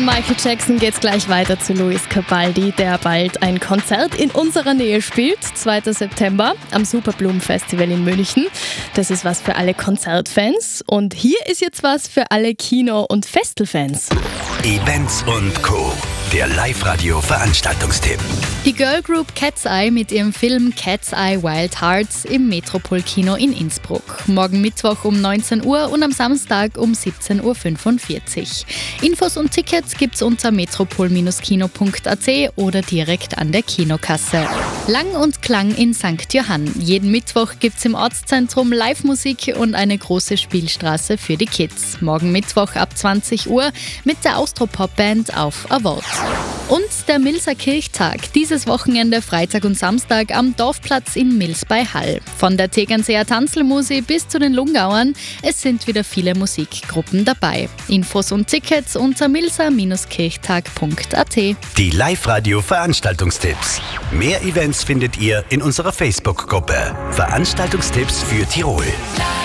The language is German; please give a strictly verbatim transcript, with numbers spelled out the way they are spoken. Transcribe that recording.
Michael Jackson geht's gleich weiter zu Luis Capaldi, der bald ein Konzert in unserer Nähe spielt. zweiter September am Superblumen Festival in München. Das ist was für alle Konzertfans. Und hier ist jetzt was für alle Kino- und Festelfans. Events und Co. Der Live-Radio-Veranstaltungstipp. Die Girlgroup Cat's Eye mit ihrem Film Cat's Eye Wild Hearts im Metropol-Kino in Innsbruck. Morgen Mittwoch um neunzehn Uhr und am Samstag um siebzehn Uhr fünfundvierzig. Infos und Tickets gibt's unter metropol kino punkt a t oder direkt an der Kinokasse. Lang und Klang in Sankt Johann. Jeden Mittwoch gibt's im Ortszentrum Live-Musik und eine große Spielstraße für die Kids. Morgen Mittwoch ab zwanzig Uhr mit der Austropop-Band auf Award. Und der Milser Kirchtag. Dieses Wochenende Freitag und Samstag am Dorfplatz in Mils bei Hall. Von der Tegernseer Tanzelmusi bis zu den Lungauern. Es sind wieder viele Musikgruppen dabei. Infos und Tickets unter milser kirchtag punkt a t. Die Live-Radio-Veranstaltungstipps. Mehr Events findet ihr in unserer Facebook-Gruppe. Veranstaltungstipps für Tirol.